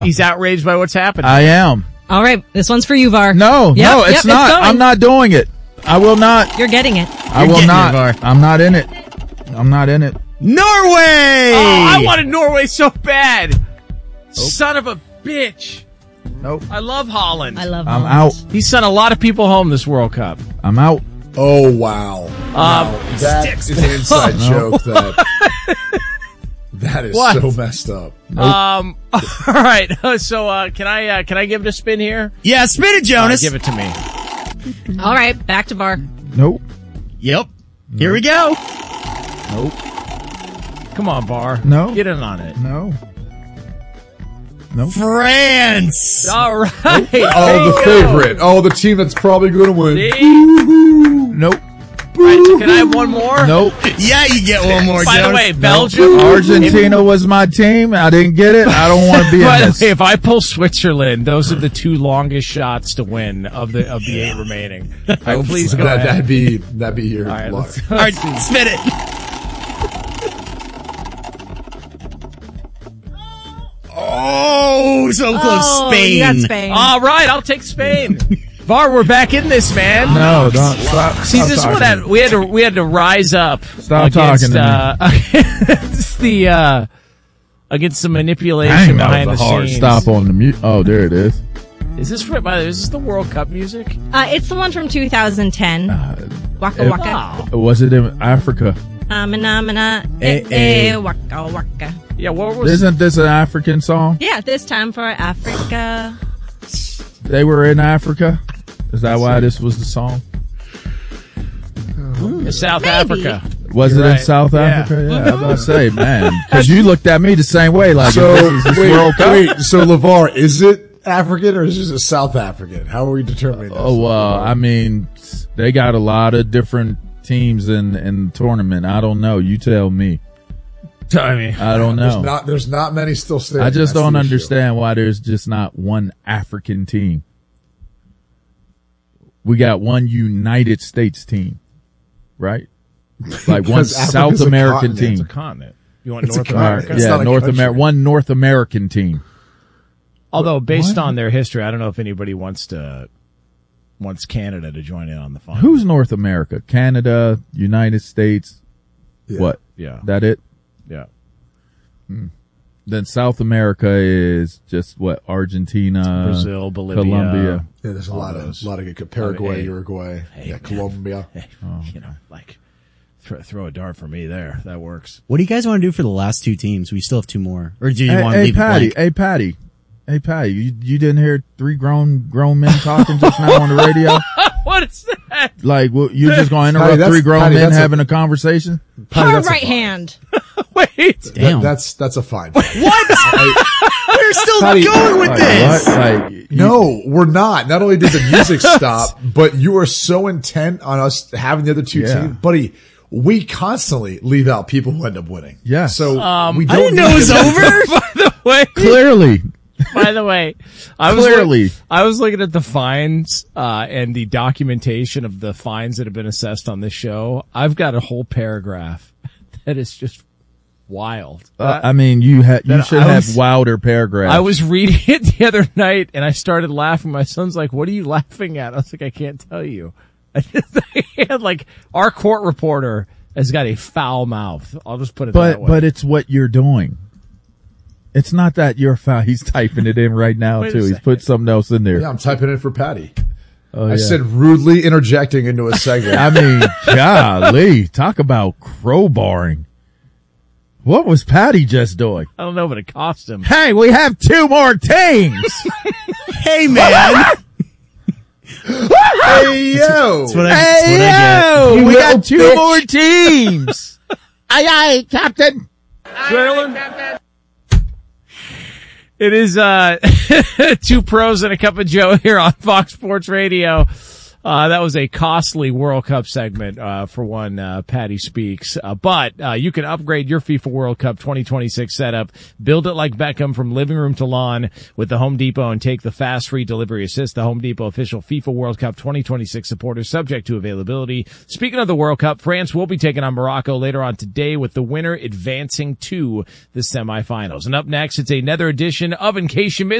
He's outraged by what's happening. I am. All right, this one's for you, VAR. No, it's not. It's I'm not doing it. I will not. You're getting it. I will not. I'm not in it. I'm not in it. Norway! Oh, I wanted Norway so bad. Son of a bitch. Nope. I love Holland. I love I'm Holland. out. He sent a lot of people home this World Cup. I'm out. Oh, wow. That is an inside joke that is What? so messed up. All right. So, can I give it a spin here? Yeah, spin it, Jonas. Give it to me. All right, back to VAR. Nope. Yep. Here we go. Nope. Come on, Bar. No. Get in on it. No. Nope. France. All right. Oh, the favorite. Oh, the team that's probably going to win. Nope. All right, so can I have one more? Nope. Yeah, you get one more, By the Jonas. way, Belgium. Argentina was my team. I didn't get it. I don't want to be in By the this. way, if I pull Switzerland, those are the two longest shots to win of the 8 remaining. All right, please go ahead. That'd be your All right, luck. let's All right, spin it. Oh, so close. Oh, Spain. you got Spain. All right, I'll take Spain. Var, we're back in this, man. No, don't stop. See, stop this is talking. what we had to rise up. Stop against, talking against the manipulation Dang, that behind was the a hard scenes. stop on the mute. Oh, there it is. Is this the World Cup music? It's the one from 2010. Waka waka. Wow. Was it in Africa? Mana, waka waka. Yeah, what was Isn't this an African song? Yeah, this time for Africa. They were in Africa? Is that why this was the song? South Maybe. Africa? Was You're it in right. South Yeah. Africa? Yeah, I was about to say, man. Because you looked at me the same way, like, So, is this World Cup? so LeVar, is it African or is it just South African? How are we determining this? Oh, I mean, they got a lot of different teams in the tournament. I don't know. You tell me. I mean, I don't know. There's not many still standing. I just That's don't the issue. understand why there's just not one African team. We got one United States team, right? Like one Because South Africa's a American continent. team. it's a continent. You want It's a North continent. America? It's Yeah, not a North country. America. One North American team. Although, based What? on their history, I don't know if anybody wants Canada to join in on the final. Who's North America? Canada, United States. Yeah. What? Yeah. That it? Yeah. Then South America is just what? Argentina, Brazil, Bolivia. Colombia. Yeah, there's a All lot those. of good. Paraguay, Hey. Uruguay, Hey, man. Colombia. Hey, throw a dart for me there. That works. What do you guys want to do for the last two teams? We still have two more. Or do you want to Hey, leave Patty. it blank? Hey, Patty. You didn't hear three grown men talking just now on the radio? What is that? Like, well, you're just going to Patty, interrupt that's- three grown Patty, men that's having a conversation? Patty, Hard that's a right fine. hand. Wait. Damn. That's a fine. We're still Patty, going with Like, this. what? Like, No, we're not. Not only did the music stop, but you are so intent on us having the other two Yeah. teams, buddy. We constantly leave out people who end up winning. Yeah. So we don't I didn't know it was need to- over. clearly. By the way, I was looking at the fines and the documentation of the fines that have been assessed on this show. I've got a whole paragraph that is just wild. I mean, you should I have was- wilder paragraphs. I was reading it the other night and I started laughing. My son's like, "What are you laughing at?" I was like, "I can't tell you." I had like our court reporter has got a foul mouth. I'll just put it that way. But it's what you're doing. It's not that you're foul. He's typing it in right now, Wait a too. He's second. put something else in there. Yeah, I'm typing in for Patty. Oh, I yeah. said rudely interjecting into a segment. I mean, golly, talk about crowbarring. What was Patty just doing? I don't know, but it cost him. Hey, we have two more teams. Hey, man. Hey, yo. That's what I get. we little got two bitch. more teams. Aye, aye, Captain. It is two pros and a cup of Joe here on Fox Sports Radio. That was a costly World Cup segment, for one, Patty Speaks. But you can upgrade your FIFA World Cup 2026 setup. Build it like Beckham from living room to lawn with the Home Depot and take the fast free delivery assist. The Home Depot official FIFA World Cup 2026 supporters, subject to availability. Speaking of the World Cup, France will be taking on Morocco later on today, with the winner advancing to the semifinals. And up next, it's another edition of In Case You Missed